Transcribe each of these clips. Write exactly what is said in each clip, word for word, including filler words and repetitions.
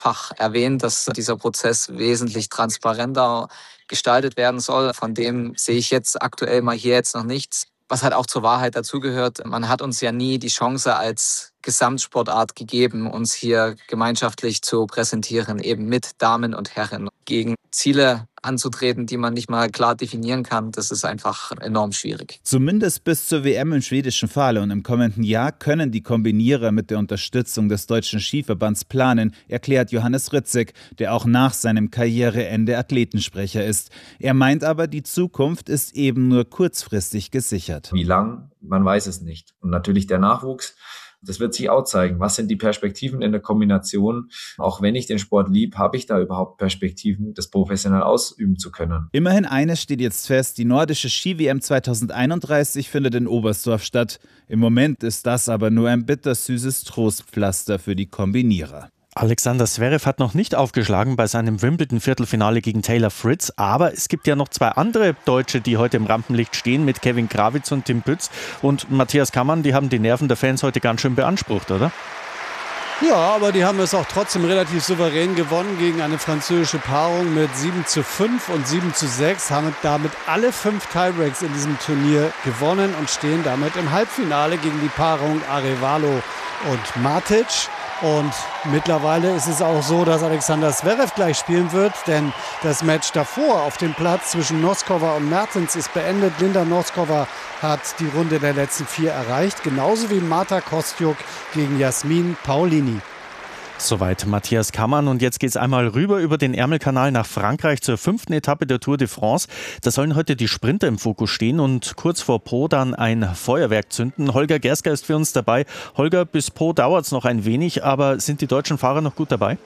mehrfach erwähnt, dass dieser Prozess wesentlich transparenter gestaltet werden soll. Von dem sehe ich jetzt aktuell mal hier jetzt noch nichts. Was halt auch zur Wahrheit dazugehört, man hat uns ja nie die Chance als Gesamtsportart gegeben, uns hier gemeinschaftlich zu präsentieren, eben mit Damen und Herren. Gegen Ziele anzutreten, die man nicht mal klar definieren kann, das ist einfach enorm schwierig. Zumindest bis zur W M im schwedischen Fale und im kommenden Jahr können die Kombinierer mit der Unterstützung des Deutschen Skiverbands planen, erklärt Johannes Ritzek, der auch nach seinem Karriereende Athletensprecher ist. Er meint aber, die Zukunft ist eben nur kurzfristig gesichert. Wie lang? Man weiß es nicht. Und natürlich der Nachwuchs. Das wird sich auch zeigen. Was sind die Perspektiven in der Kombination? Auch wenn ich den Sport lieb, habe ich da überhaupt Perspektiven, das professionell ausüben zu können? Immerhin eines steht jetzt fest, die nordische Ski-W M zweitausendeinunddreißig findet in Oberstdorf statt. Im Moment ist das aber nur ein bittersüßes Trostpflaster für die Kombinierer. Alexander Zverev hat noch nicht aufgeschlagen bei seinem Wimbledon-Viertelfinale gegen Taylor Fritz, aber es gibt ja noch zwei andere Deutsche, die heute im Rampenlicht stehen, mit Kevin Krawitz und Tim Pütz und Matthias Kammann, die haben die Nerven der Fans heute ganz schön beansprucht, oder? Ja, aber die haben es auch trotzdem relativ souverän gewonnen gegen eine französische Paarung mit sieben zu fünf und sieben zu sechs, haben damit alle fünf Tiebreaks in diesem Turnier gewonnen und stehen damit im Halbfinale gegen die Paarung Arevalo und Matic. Und mittlerweile ist es auch so, dass Alexander Zverev gleich spielen wird, denn das Match davor auf dem Platz zwischen Noskova und Mertens ist beendet. Linda Noskova hat die Runde der letzten vier erreicht, genauso wie Marta Kostyuk gegen Jasmin Paolini. Soweit Matthias Kammann und jetzt geht es einmal rüber über den Ärmelkanal nach Frankreich zur fünften Etappe der Tour de France. Da sollen heute die Sprinter im Fokus stehen und kurz vor Po dann ein Feuerwerk zünden. Holger Gerska ist für uns dabei. Holger, bis Po dauert es noch ein wenig, aber sind die deutschen Fahrer noch gut dabei?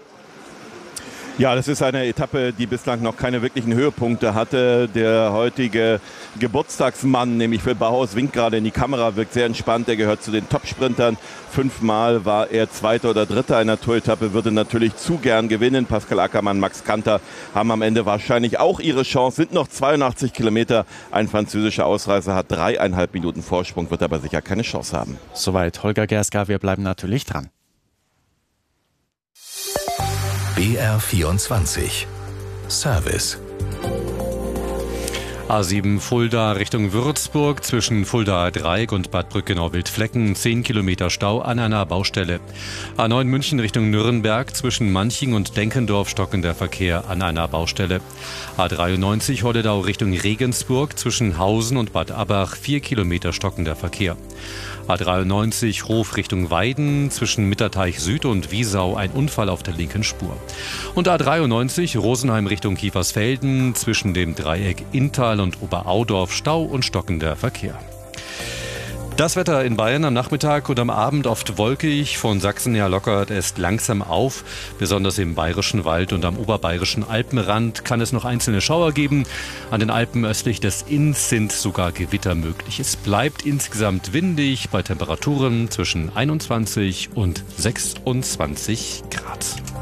Ja, das ist eine Etappe, die bislang noch keine wirklichen Höhepunkte hatte. Der heutige Geburtstagsmann, nämlich Phil Bauhaus, winkt gerade in die Kamera, wirkt sehr entspannt. Er gehört zu den Top-Sprintern. Fünfmal war er Zweiter oder Dritter einer Tour-Etappe, würde natürlich zu gern gewinnen. Pascal Ackermann, Max Kanter haben am Ende wahrscheinlich auch ihre Chance. Sind noch zweiundachtzig Kilometer. Ein französischer Ausreißer hat dreieinhalb Minuten Vorsprung, wird aber sicher keine Chance haben. Soweit Holger Gerska, wir bleiben natürlich dran. B R vierundzwanzig Service. A sieben Fulda Richtung Würzburg zwischen Fuldaer Dreieck und Bad Brückenau-Wildflecken zehn Kilometer Stau an einer Baustelle. A neun München Richtung Nürnberg zwischen Manching und Denkendorf stockender Verkehr an einer Baustelle. A dreiundneunzig Holledau Richtung Regensburg zwischen Hausen und Bad Abbach vier Kilometer stockender Verkehr. A dreiundneunzig Hof Richtung Weiden zwischen Mitterteich Süd und Wiesau ein Unfall auf der linken Spur. Und A dreiundneunzig Rosenheim Richtung Kiefersfelden zwischen dem Dreieck Inntal und Oberaudorf Stau und stockender Verkehr. Das Wetter in Bayern am Nachmittag und am Abend oft wolkig. Von Sachsen her lockert es langsam auf. Besonders im Bayerischen Wald und am oberbayerischen Alpenrand kann es noch einzelne Schauer geben. An den Alpen östlich des Inns sind sogar Gewitter möglich. Es bleibt insgesamt windig bei Temperaturen zwischen einundzwanzig und sechsundzwanzig Grad.